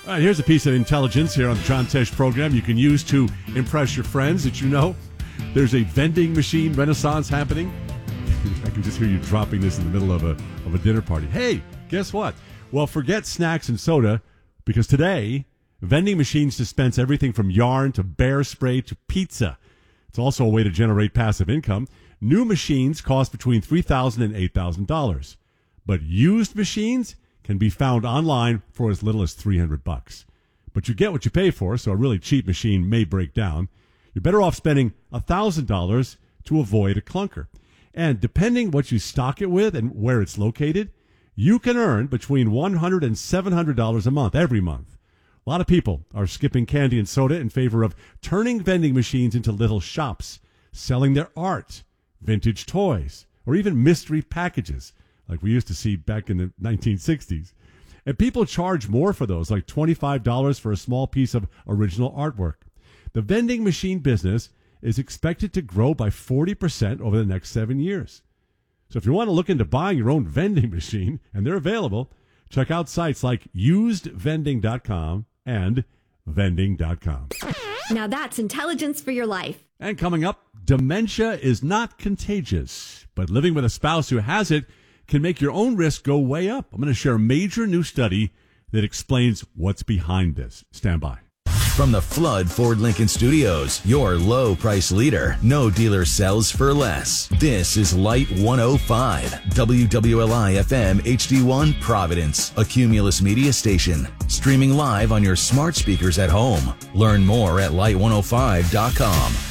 All right, here's a piece of intelligence here on the John Tesh program you can use to impress your friends that you know. There's a vending machine renaissance happening. I can just hear you dropping this in the middle of a dinner party. Hey, guess what? Well, forget snacks and soda, because today, vending machines dispense everything from yarn to bear spray to pizza. It's also a way to generate passive income. New machines cost between $3,000 and $8,000. But used machines can be found online for as little as $300. But you get what you pay for, so a really cheap machine may break down. You're better off spending $1,000 to avoid a clunker. And depending what you stock it with and where it's located, you can earn between $100 and $700 a month every month. A lot of people are skipping candy and soda in favor of turning vending machines into little shops, selling their art, vintage toys, or even mystery packages like we used to see back in the 1960s. And people charge more for those, like $25 for a small piece of original artwork. The vending machine business is expected to grow by 40% over the next 7 years. So if you want to look into buying your own vending machine, and they're available, check out sites like usedvending.com and vending.com. Now that's intelligence for your life. And coming up, dementia is not contagious, but living with a spouse who has it can make your own risk go way up. I'm going to share a major new study that explains what's behind this. Stand by. From the Flood Ford Lincoln Studios, your low price leader. No dealer sells for less. This is Light 105, WWLI FM HD1 Providence, a Cumulus media station. Streaming live on your smart speakers at home. Learn more at light105.com.